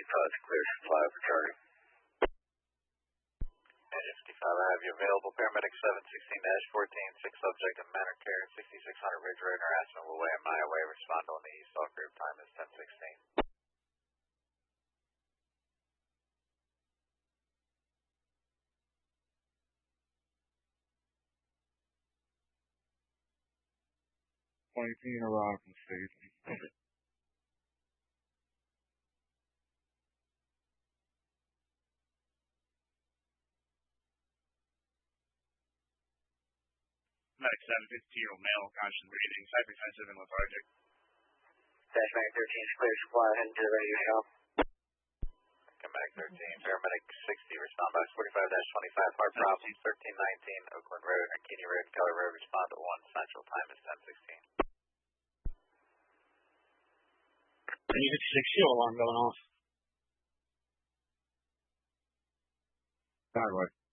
clear supply for Charlie. Engine 55, I have you available. Paramedic 716-14, 6 subject in Manor Care, 6600 Ridge Road, harassment will weigh a mile away. Respond on the East Hawk Group. Time is 10:16. Pointing arrival station. Medic 715, male, conscious breathing, hypertensive and lethargic. Dash Mag 13 is clear supply, heading to the radio shop. Mag 13, Paramedic 60, respond box 45-25, hard problem, 1319 Oakland Road, Arkini Road, Keller Road, respond to 1 Central. Time is 10:16. Any 56 fuel alarm going off. Highway.